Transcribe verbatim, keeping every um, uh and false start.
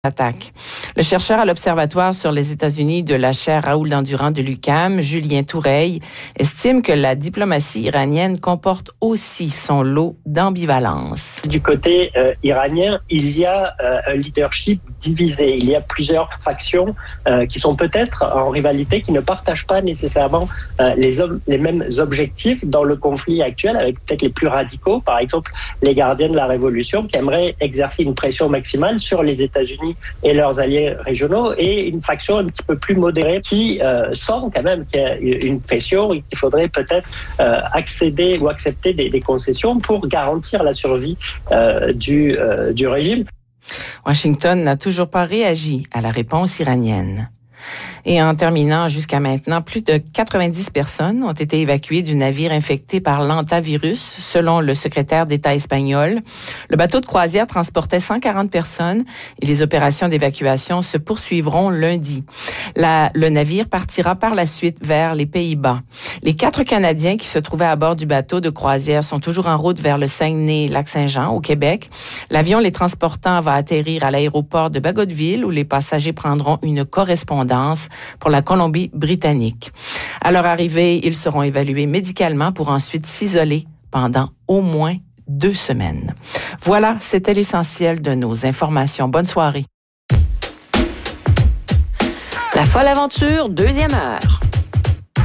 attaque. Le chercheur à l'Observatoire sur les États-Unis de la chaire Raoul-Dandurand de l'U Q A M, Julien Toureille, estime que la diplomatie iranienne comporte aussi son lot d'ambivalence. Du côté euh, iranien, il y a euh, un leadership divisé. Il y a plusieurs factions euh, qui sont peut-être en rivalité, qui ne partagent pas nécessairement euh, les, hommes, les mêmes objectifs dans le conflit actuel, avec peut-être les plus radicaux, par exemple les gardiens de la révolution, qui aimeraient exercer une pression maximale sur les États-Unis et leurs alliés régionaux, et une faction un petit peu plus modérée qui euh, sent quand même qu'il y a une pression et qu'il faudrait peut-être euh, accéder ou accepter des, des concessions pour garantir la survie euh, du, euh, du régime. Washington n'a toujours pas réagi à la réponse iranienne. Et en terminant, jusqu'à maintenant, plus de quatre-vingt-dix personnes ont été évacuées du navire infecté par l'hantavirus, selon le secrétaire d'État espagnol. Le bateau de croisière transportait cent quarante personnes et les opérations d'évacuation se poursuivront lundi. La, le navire partira par la suite vers les Pays-Bas. Les quatre Canadiens qui se trouvaient à bord du bateau de croisière sont toujours en route vers le Saguenay-Lac-Saint-Jean, au Québec. L'avion les transportant va atterrir à l'aéroport de Bagotville, où les passagers prendront une correspondance pour la Colombie-Britannique. À leur arrivée, ils seront évalués médicalement pour ensuite s'isoler pendant au moins deux semaines. Voilà, c'était l'essentiel de nos informations. Bonne soirée. La folle aventure, deuxième heure.